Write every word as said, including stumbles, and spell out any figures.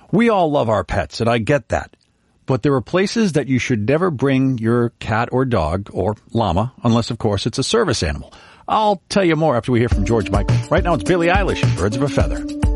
We all love our pets, and I get that. But there are places that you should never bring your cat or dog or llama, unless, of course, it's a service animal. I'll tell you more after we hear from George Michael. Right now, it's Billie Eilish, Birds of a Feather.